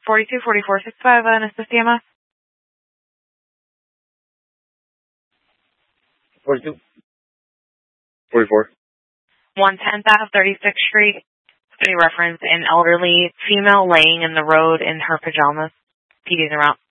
424465, Assist EMS. 42. 44. 110th out of 36th Street. They reference an elderly female laying in the road in her pajamas. PDs are out.